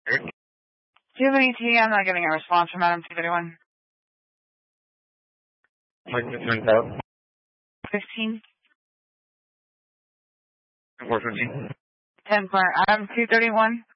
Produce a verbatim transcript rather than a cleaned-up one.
Do you have an E T? I'm not getting a response from Adam two thirty-one. Like this one's out. fifteen. four fifteen. ten for Adam two thirty-one.